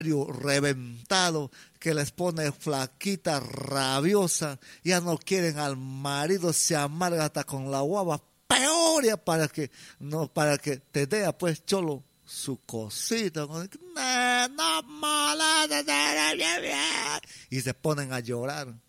ovario reventado, que les pone flaquita, rabiosa, ya no quieren al marido, se amarga hasta con la guava, peor ya para que te dé pues cholo su cosita, no molesta, y se ponen a llorar.